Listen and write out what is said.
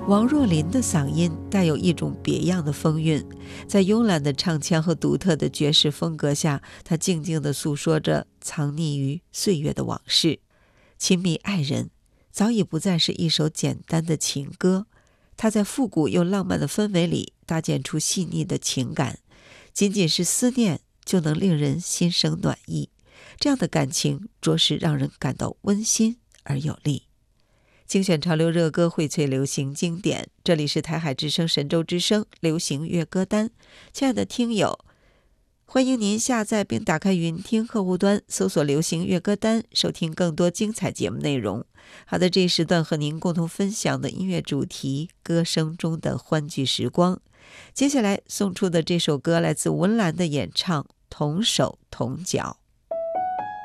王若琳的嗓音带有一种别样的风韵，在慵懒的唱腔和独特的爵士风格下，她静静地诉说着藏匿于岁月的往事。亲密爱人早已不再是一首简单的情歌，它在复古又浪漫的氛围里搭建出细腻的情感，仅仅是思念就能令人心生暖意，这样的感情着实让人感到温馨而有力。精选潮流热歌，荟萃流行经典，这里是台海之声神州之声流行乐歌单。亲爱的听友，欢迎您下载并打开云听客户端，搜索流行乐歌单，收听更多精彩节目内容。好的，这一时段和您共同分享的音乐主题，歌声中的欢聚时光。接下来送出的这首歌来自文岚的演唱《同手同脚》。